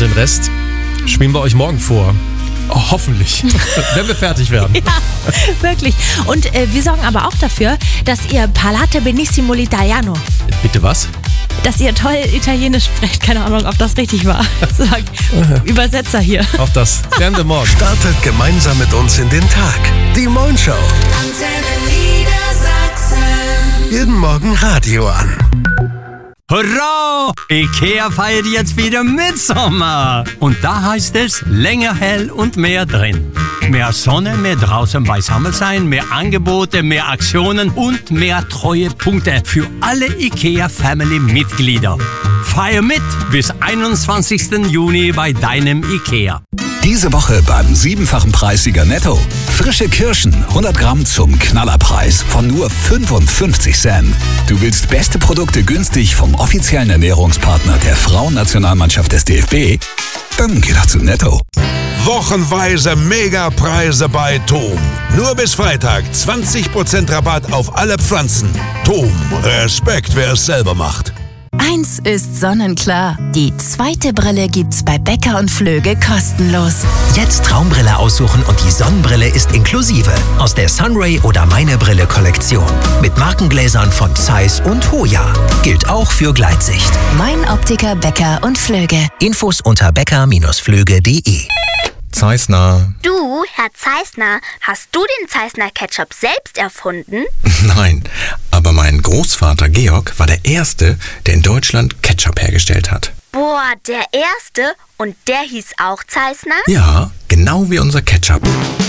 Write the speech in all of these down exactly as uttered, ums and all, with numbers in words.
den Rest spielen wir euch morgen vor. Oh, hoffentlich, wenn wir fertig werden. Ja, wirklich. Und äh, wir sorgen aber auch dafür, dass ihr Parlate benissimo l'italiano. Bitte was? Dass ihr toll Italienisch sprecht. Keine Ahnung, ob das richtig war. Sag, Übersetzer hier. Auch das. Klären wir morgen. Startet gemeinsam mit uns in den Tag. Die Moin Show. Antenne Niedersachsen. Jeden Morgen Radio an. Hurra! Ikea feiert jetzt wieder Mitsommer. Und da heißt es länger hell und mehr drin. Mehr Sonne, mehr draußen beisammen sein, mehr Angebote, mehr Aktionen und mehr Treuepunkte für alle Ikea-Family-Mitglieder. Feier mit bis einundzwanzigsten Juni bei deinem Ikea. Diese Woche beim siebenfachen Preissieger Netto. Frische Kirschen, hundert Gramm zum Knallerpreis von nur fünfundfünfzig Cent. Du willst beste Produkte günstig vom offiziellen Ernährungspartner der Frauennationalmannschaft des D F B? Dann geh doch zu Netto. Wochenweise Megapreise bei Tom. Nur bis Freitag zwanzig Prozent Rabatt auf alle Pflanzen. Tom, Respekt, wer es selber macht. Eins ist sonnenklar. Die zweite Brille gibt's bei Becker und Flöge kostenlos. Jetzt Traumbrille aussuchen und die Sonnenbrille ist inklusive. Aus der Sunray oder Meine Brille Kollektion. Mit Markengläsern von Zeiss und Hoya. Gilt auch für Gleitsicht. Mein Optiker Becker und Flöge. Infos unter becker Bindestrich flöge punkt de. Zeissner. Du, Herr Zeissner, hast du den Zeissner Ketchup selbst erfunden? Nein, aber mein Großvater Georg war der Erste, der in Deutschland Ketchup hergestellt hat. Boah, der Erste? Und der hieß auch Zeissner? Ja, genau wie unser Ketchup.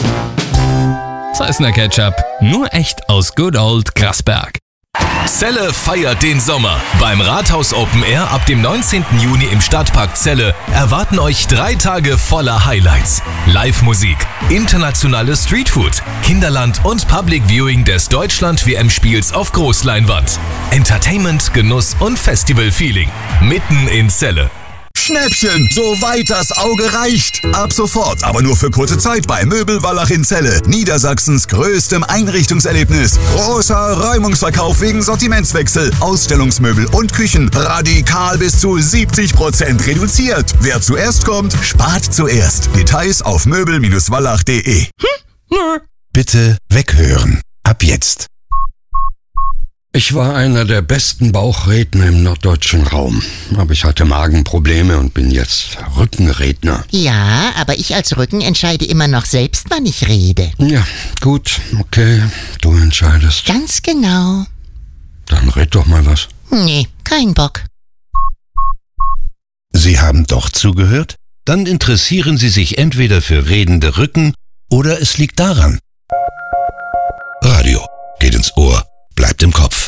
Zeissner Ketchup, nur echt aus Good Old Grasberg. Celle feiert den Sommer. Beim Rathaus Open Air ab dem neunzehnten Juni im Stadtpark Celle erwarten euch drei Tage voller Highlights. Live-Musik, internationales Streetfood, Kinderland und Public Viewing des Deutschland-W M-Spiels auf Großleinwand. Entertainment, Genuss und Festival-Feeling. Mitten in Celle. Schnäppchen, soweit das Auge reicht. Ab sofort, aber nur für kurze Zeit bei Möbel Wallach in Celle. Niedersachsens größtem Einrichtungserlebnis. Großer Räumungsverkauf wegen Sortimentswechsel. Ausstellungsmöbel und Küchen radikal bis zu siebzig Prozent reduziert. Wer zuerst kommt, spart zuerst. Details auf möbel Bindestrich wallach punkt de. Hm? Bitte weghören. Ab jetzt. Ich war einer der besten Bauchredner im norddeutschen Raum. Aber ich hatte Magenprobleme und bin jetzt Rückenredner. Ja, aber ich als Rücken entscheide immer noch selbst, wann ich rede. Ja, gut, okay, du entscheidest. Ganz genau. Dann red doch mal was. Nee, kein Bock. Sie haben doch zugehört? Dann interessieren Sie sich entweder für redende Rücken oder es liegt daran. Radio geht ins Ohr, bleibt im Kopf.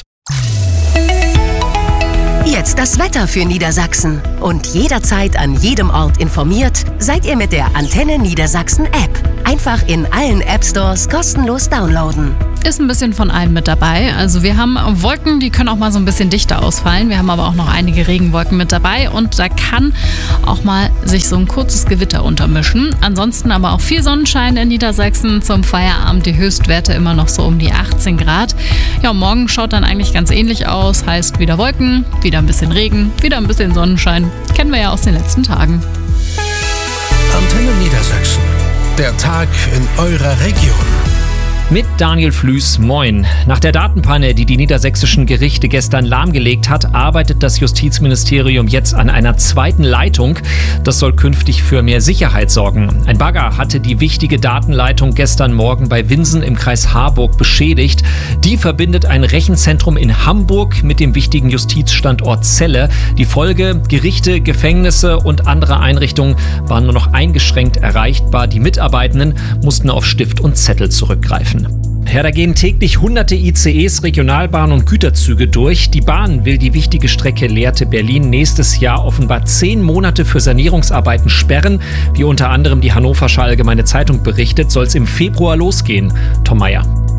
Jetzt das Wetter für Niedersachsen. Und jederzeit an jedem Ort informiert, seid ihr mit der Antenne Niedersachsen App. Einfach in allen App-Stores kostenlos downloaden. Ist ein bisschen von allem mit dabei. Also wir haben Wolken, die können auch mal so ein bisschen dichter ausfallen. Wir haben aber auch noch einige Regenwolken mit dabei und da kann auch mal sich so ein kurzes Gewitter untermischen. Ansonsten aber auch viel Sonnenschein in Niedersachsen. Zum Feierabend die Höchstwerte immer noch so um die achtzehn Grad. Ja, morgen schaut dann eigentlich ganz ähnlich aus. Heißt wieder Wolken, wieder ein bisschen Regen, wieder ein bisschen Sonnenschein. Kennen wir ja aus den letzten Tagen. Antenne Niedersachsen. Der Tag in eurer Region. Mit Daniel Flüß, moin. Nach der Datenpanne, die die niedersächsischen Gerichte gestern lahmgelegt hat, arbeitet das Justizministerium jetzt an einer zweiten Leitung. Das soll künftig für mehr Sicherheit sorgen. Ein Bagger hatte die wichtige Datenleitung gestern Morgen bei Winsen im Kreis Harburg beschädigt. Die verbindet ein Rechenzentrum in Hamburg mit dem wichtigen Justizstandort Celle. Die Folge: Gerichte, Gefängnisse und andere Einrichtungen waren nur noch eingeschränkt erreichbar. Die Mitarbeitenden mussten auf Stift und Zettel zurückgreifen. Ja, da gehen täglich hunderte I C Es, Regionalbahnen und Güterzüge durch. Die Bahn will die wichtige Strecke Lehrte-Berlin nächstes Jahr offenbar zehn Monate für Sanierungsarbeiten sperren. Wie unter anderem die Hannoversche Allgemeine Zeitung berichtet, soll es im Februar losgehen. Tom Meyer.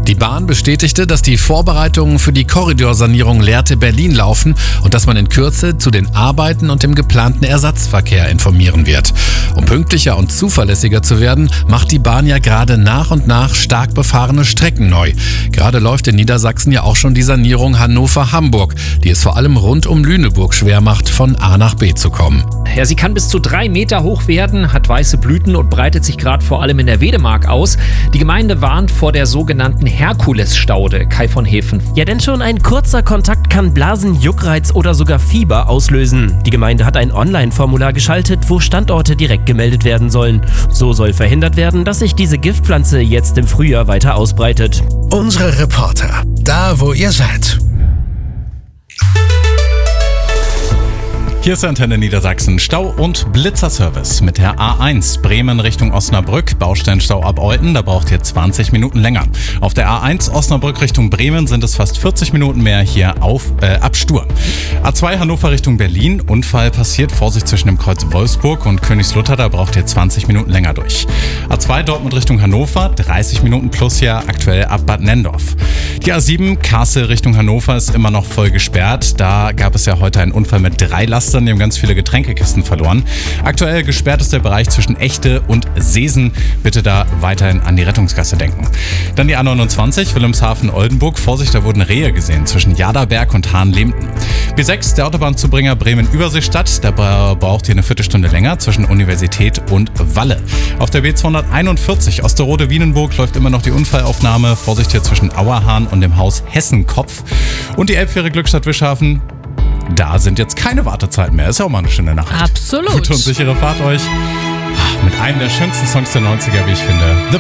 Die Bahn bestätigte, dass die Vorbereitungen für die Korridorsanierung Lehrte-Berlin laufen und dass man in Kürze zu den Arbeiten und dem geplanten Ersatzverkehr informieren wird. Um pünktlicher und zuverlässiger zu werden, macht die Bahn ja gerade nach und nach stark befahrene Strecken neu. Gerade läuft in Niedersachsen ja auch schon die Sanierung Hannover-Hamburg, die es vor allem rund um Lüneburg schwer macht, von A nach B zu kommen. Ja, sie kann bis zu drei Meter hoch werden, hat weiße Blüten und breitet sich gerade vor allem in der Wedemark aus. Die Gemeinde warnt vor der sogenannten Herkulesstaude. Kai von Hefen. Ja, denn schon ein kurzer Kontakt kann Blasen, Juckreiz oder sogar Fieber auslösen. Die Gemeinde hat ein Online-Formular geschaltet, wo Standorte direkt gemeldet werden sollen. So soll verhindert werden, dass sich diese Giftpflanze jetzt im Frühjahr weiter ausbreitet. Unsere Reporter, da wo ihr seid. Hier ist Antenne Niedersachsen. Stau- und Blitzerservice mit der A eins Bremen Richtung Osnabrück. Baustellenstau ab Olten, da braucht ihr zwanzig Minuten länger. Auf der A eins Osnabrück Richtung Bremen sind es fast vierzig Minuten mehr hier auf, äh, ab Stur. A zwei Hannover Richtung Berlin. Unfall passiert. Vorsicht zwischen dem Kreuz Wolfsburg und Königslutter, da braucht ihr zwanzig Minuten länger durch. A zwei Dortmund Richtung Hannover. dreißig Minuten plus hier aktuell ab Bad Nendorf. Die A sieben Kassel Richtung Hannover ist immer noch voll gesperrt. Da gab es ja heute einen Unfall mit drei Lastern. Die haben ganz viele Getränkekisten verloren. Aktuell gesperrt ist der Bereich zwischen Echte und Seesen. Bitte da weiterhin an die Rettungsgasse denken. Dann die A neunundzwanzig Wilhelmshaven-Oldenburg. Vorsicht, da wurden Rehe gesehen zwischen Jaderberg und Hahn-Lehmten. B sechs der Autobahnzubringer Bremen-Überseestadt. Da braucht ihr eine Viertelstunde länger zwischen Universität und Walle. Auf der B zweihunderteinundvierzig Osterode-Wienenburg läuft immer noch die Unfallaufnahme. Vorsicht hier zwischen Auerhahn und dem Haus Hessenkopf. Und die Elbfähre Glückstadt-Wischhafen. Da sind jetzt keine Wartezeiten mehr. Ist ja auch mal eine schöne Nachricht. Absolut. Gute und sichere Fahrt euch. Mit einem der schönsten Songs der neunziger, wie ich finde. The